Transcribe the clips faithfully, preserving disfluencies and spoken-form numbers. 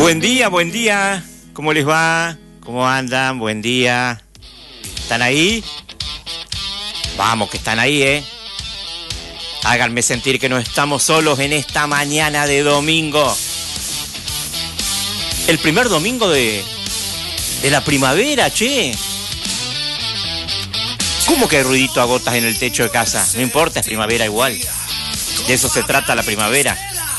Buen día, buen día. ¿Cómo les va? ¿Cómo andan? Buen día. ¿Están ahí? Vamos, que están ahí, ¿eh? Háganme sentir que no estamos solos en esta mañana de domingo. El primer domingo de, de la primavera, che. ¿Cómo que hay ruidito a gotas en el techo de casa? No importa, es primavera igual. De eso se trata la primavera.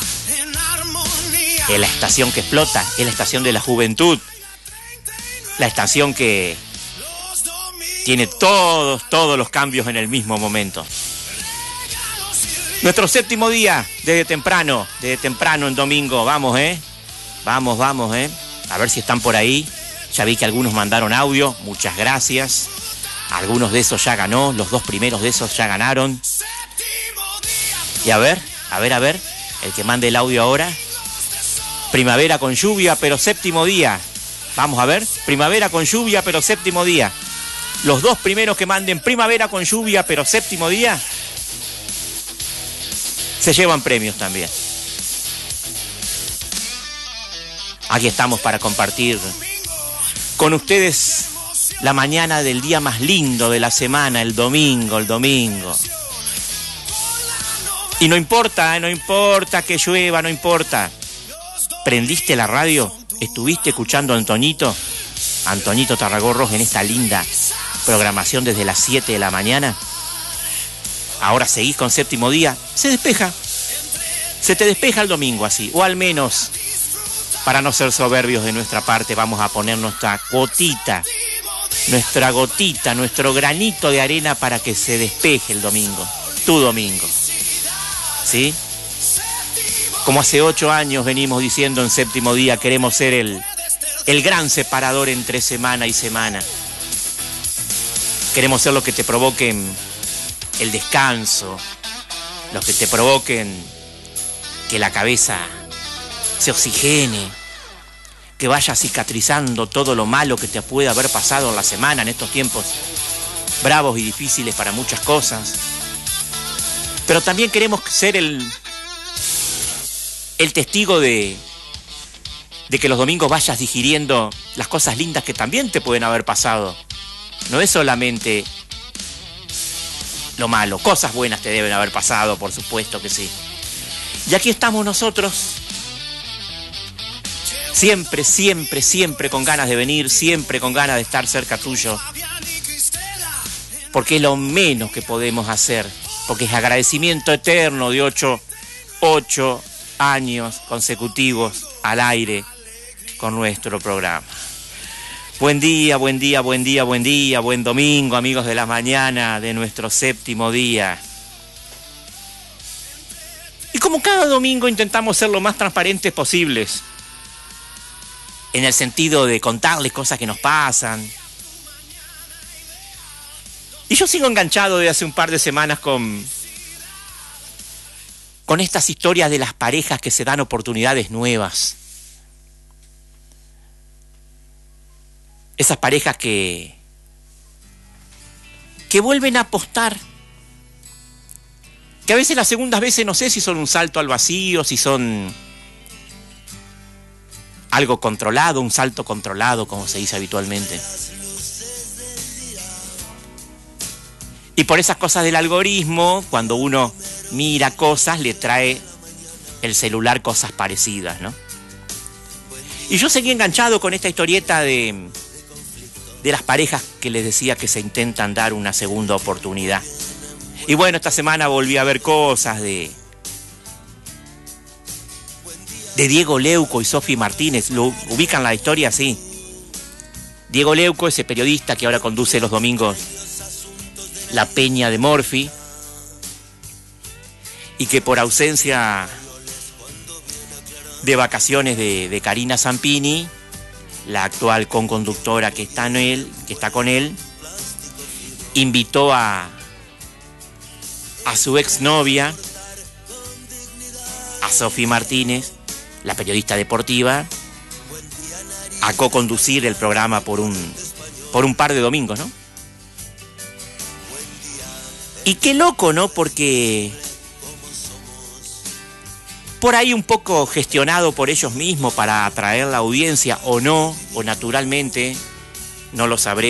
Es la estación que explota, es la estación de la juventud. La estación que tiene todos, todos los cambios en el mismo momento. Nuestro séptimo día, desde temprano, desde temprano en domingo. Vamos, ¿eh? Vamos, vamos, ¿eh? A ver si están por ahí. Ya vi que algunos mandaron audio, muchas gracias. Algunos de esos ya ganó, los dos primeros de esos ya ganaron. Y a ver, a ver, a ver, el que mande el audio ahora. Primavera con lluvia, pero séptimo día. Vamos a ver, primavera con lluvia, pero séptimo día. Los dos primeros que manden primavera con lluvia, pero séptimo día, se llevan premios también. Aquí estamos para compartir con ustedes la mañana del día más lindo de la semana, el domingo, el domingo. Y no importa, ¿eh? No importa que llueva, no importa. ¿Prendiste la radio? ¿Estuviste escuchando a Antoñito? Antoñito Tarragorros en esta linda programación desde las siete de la mañana. Ahora seguís con séptimo día. Se despeja. Se te despeja el domingo así. O al menos, para no ser soberbios de nuestra parte, vamos a poner nuestra gotita. Nuestra gotita, nuestro granito de arena para que se despeje el domingo. Tu domingo. ¿Sí? Como hace ocho años venimos diciendo en séptimo día, queremos ser el, el gran separador entre semana y semana. Queremos ser los que te provoquen el descanso, los que te provoquen que la cabeza se oxigene, que vaya cicatrizando todo lo malo que te puede haber pasado en la semana, en estos tiempos bravos y difíciles para muchas cosas. Pero también queremos ser el... el testigo de, de que los domingos vayas digiriendo las cosas lindas que también te pueden haber pasado. No es solamente lo malo, cosas buenas te deben haber pasado, por supuesto que sí. Y aquí estamos nosotros, siempre, siempre, siempre con ganas de venir, siempre con ganas de estar cerca tuyo, porque es lo menos que podemos hacer, porque es agradecimiento eterno de ocho, ocho años consecutivos al aire con nuestro programa. Buen día, buen día, buen día, buen día, buen domingo, amigos de la mañana de nuestro séptimo día. Y como cada domingo intentamos ser lo más transparentes posibles, en el sentido de contarles cosas que nos pasan. Y yo sigo enganchado de hace un par de semanas con... con estas historias de las parejas que se dan oportunidades nuevas. Esas parejas que, que vuelven a apostar. Que a veces las segundas veces no sé si son un salto al vacío, si son algo controlado, un salto controlado, como se dice habitualmente. Y por esas cosas del algoritmo, cuando uno mira cosas, le trae el celular cosas parecidas, ¿no? Y yo seguí enganchado con esta historieta de, de las parejas que les decía que se intentan dar una segunda oportunidad. Y bueno, esta semana volví a ver cosas de, de Diego Leuco y Sofi Martínez. ¿Lo ubican la historia? Sí. Diego Leuco, ese periodista que ahora conduce los domingos La Peña de Morphy, y que por ausencia de vacaciones de, de Karina Zampini, la actual conconductora que está, en él, que está con él, invitó a, a su exnovia, a Sofi Martínez, la periodista deportiva, a co-conducir el programa por un, por un par de domingos, ¿no? Y qué loco, ¿no? Porque por ahí un poco gestionado por ellos mismos para atraer la audiencia o no, o naturalmente, no lo sabré.